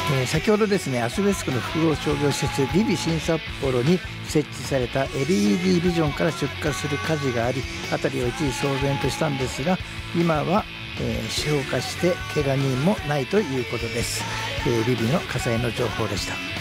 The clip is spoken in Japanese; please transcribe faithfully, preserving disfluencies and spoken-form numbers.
えー、先ほどですね、アスベスクの複合商業施設リビ新札幌に設置された エルイーディー ビジョンから出火する火事があり、辺りを一時騒然としたんですが、今は、えー、消火して怪我人もないということです。えー、リビの火災の情報でした。